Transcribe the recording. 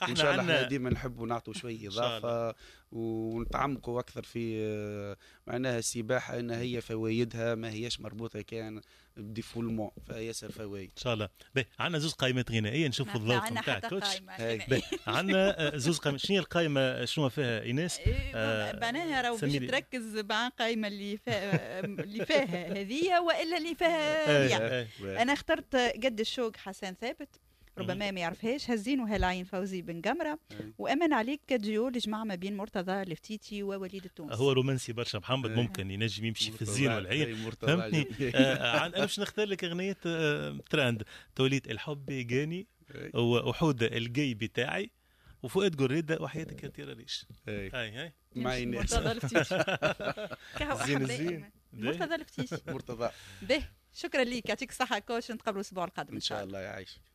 وان شاء الله احنا ديما نحبوا نعطوا شويه اضافه ونتعمقوا اكثر في معناها السباحه، ان هي فوائدها ما هيش مربوطه كان بديفولمون، فياسر فوائد ان شاء الله. عندنا زوج قائمات غنائيه نشوفوا الذوق نتاعك كوتش. عندنا زوج قائمات. شنو هي القائمه شنو فيها ايناس؟ معناها راهو باش تركز مع القائمه اللي فيها هذه والا اللي فيها يعني. انا اخترت قد الشوق حسن ثابت، ربما ما يعرفهاش، هزينو هالعين فوزي بن قمرة، وأمن عليك كديو لجمع ما بين مرتضى الفتيتي ووليد التونسي. هو رومانسي برشا محمد، ممكن ينجم يمشي في الزين والعين، فهمتني. أنا باش نختار لك أغنية تراند، توليت الحب جاني وحود الجي بتاعي وفؤاد جريدة وحياتك يا تيرانيش. هاي معي مرتضى الفتيتي زين مرتضى الفتيتي مرتضى. به شكرا لك، يعطيك الصحة كوش، نتقابلوا الأسبوع القادم إن شاء الله. يعيشك.